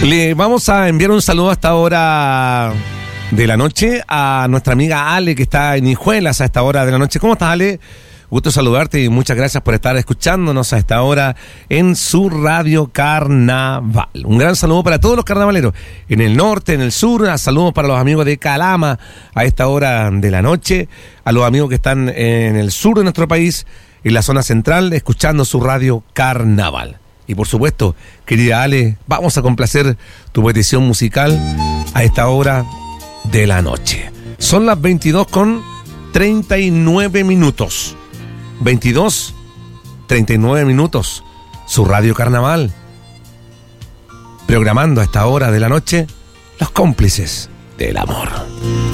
Le vamos a enviar un saludo a esta hora de la noche a nuestra amiga Ale, que está en Hijuelas a esta hora de la noche. ¿Cómo estás, Ale? Gusto saludarte y muchas gracias por estar escuchándonos a esta hora en su Radio Carnaval. Un gran saludo para todos los carnavaleros en el norte, en el sur. Saludos para los amigos de Calama a esta hora de la noche, a los amigos que están en el sur de nuestro país, en la zona central, escuchando su Radio Carnaval. Y por supuesto, querida Ale, vamos a complacer tu petición musical a esta hora de la noche. Son las 22:39. 22:39 minutos, su Radio Carnaval, programando a esta hora de la noche los cómplices del amor.